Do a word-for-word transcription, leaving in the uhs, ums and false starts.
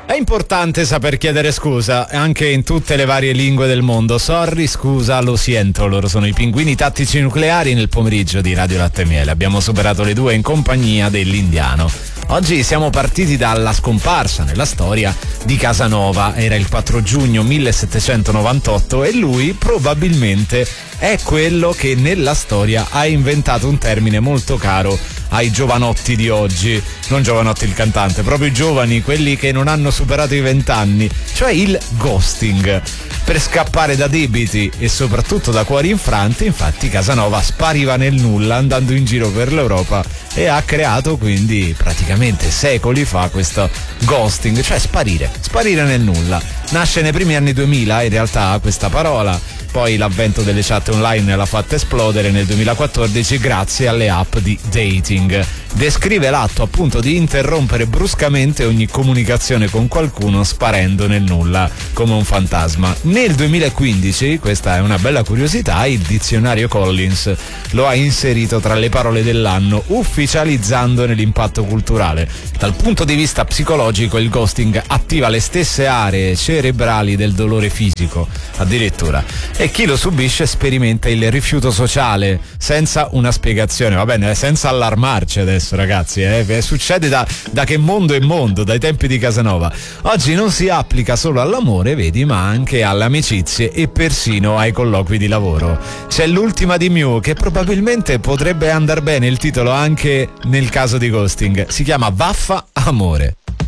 È importante saper chiedere scusa anche in tutte le varie lingue del mondo. Sorry, scusa, lo siento. Loro sono i Pinguini Tattici Nucleari nel pomeriggio di Radio Latte e Miele. Abbiamo superato le due in compagnia dell'Indiano. Oggi siamo partiti dalla scomparsa nella storia di Casanova. Era il quattro giugno millesettecentonovantotto e lui probabilmente è quello che nella storia ha inventato un termine molto caro ai giovanotti di oggi. Non Giovanotti il cantante, proprio i giovani, quelli che non hanno superato i vent'anni, cioè il ghosting. Per scappare da debiti e soprattutto da cuori infranti, infatti Casanova spariva nel nulla andando in giro per l'Europa e ha creato quindi praticamente secoli fa questo ghosting, cioè sparire, sparire nel nulla. Nasce nei primi anni duemila in realtà questa parola, poi l'avvento delle chat online l'ha fatta esplodere nel duemilaquattordici grazie alle app di dating. Descrive l'atto appunto di interrompere bruscamente ogni comunicazione con qualcuno sparendo nel nulla come un fantasma. Nel duemilaquindici, questa è una bella curiosità, il dizionario Collins lo ha inserito tra le parole dell'anno, ufficializzandone l'impatto culturale. Dal punto di vista psicologico il ghosting attiva le stesse aree cerebrali del dolore fisico addirittura, e chi lo subisce sperimenta il rifiuto sociale senza una spiegazione, va bene, senza allarmarci adesso ragazzi, eh? Succede da, da che mondo è mondo, dai tempi di Casanova. Oggi non si applica solo all'amore, vedi, ma anche alle amicizie e persino ai colloqui di lavoro. C'è l'ultima di Mew che probabilmente potrebbe andar bene il titolo anche nel caso di ghosting, si chiama Vaffa Amore.